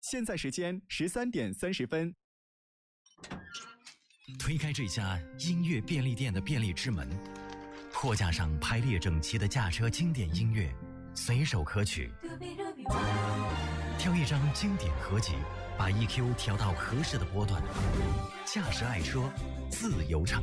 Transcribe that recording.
现在时间13点30分。 推开这家音乐便利店的便利之门，货架上排列整齐的驾车经典音乐，随手可取。挑一张经典合集，把 EQ 调到合适的波段，驾驶爱车，自由畅